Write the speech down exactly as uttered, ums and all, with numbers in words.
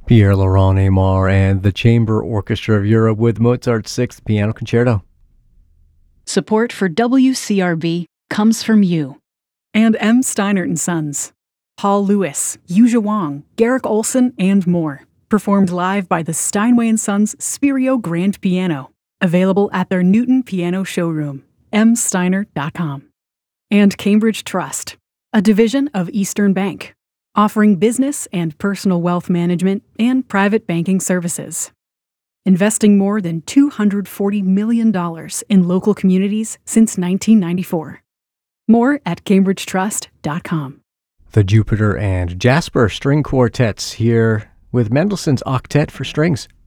Pierre-Laurent Aimar and the Chamber Orchestra of Europe with Mozart's Sixth Piano Concerto. Support for W C R B comes from you. And M. Steinert and Sons. Paul Lewis, Yuja Wang, Garrick Olson, and more. Performed live by the Steinway and Sons Spirio Grand Piano. Available at their Newton Piano showroom, m steiner dot com. And Cambridge Trust, a division of Eastern Bank, offering business and personal wealth management and private banking services. Investing more than two hundred forty million dollars in local communities since nineteen ninety-four. More at cambridge trust dot com. The Jupiter and Jasper String Quartets here with Mendelssohn's Octet for Strings.